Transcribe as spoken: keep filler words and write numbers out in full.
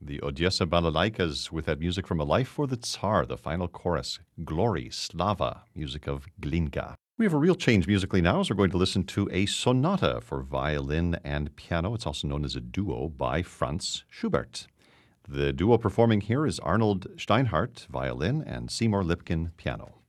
The Odessa Balalaikas with that music from A Life for the Tsar, the final chorus, Glory, Slava, music of Glinka. We have a real change musically now as we're going to listen to a sonata for violin and piano. It's also known as a duo by Franz Schubert. The duo performing here is Arnold Steinhardt, violin, and Seymour Lipkin, piano.